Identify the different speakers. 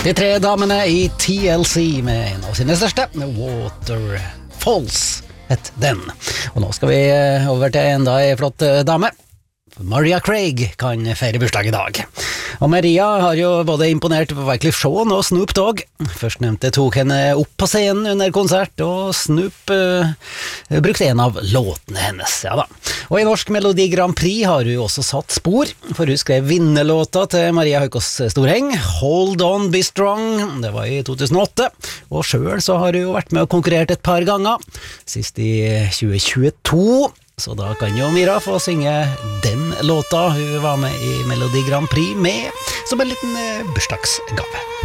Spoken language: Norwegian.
Speaker 1: De tre damene i TLC med en av sine største, Waterfalls het den. Og nå skal vi over til enda en flott dame. Mariah Craig kan feire bursdag i dag. Og Maria har jo både imponert Wyclef Jean og Snoop Dogg. Førstnevnte tok henne opp på scenen under konsert, og Snoop brukte en av låtene hennes. Ja da. Og i Norsk Melodi Grand Prix har hun også satt spor, for hun skrev vinnerlåta til Maria Haukås Storheng, Hold On Be Strong. Det var i 2008, og selv så har hun jo vært med og konkurrert et par ganger, sist i 2022. Så da kan jo Mira få synge den låta hun var med i Melodi Grand Prix med, som en liten bursdagsgave.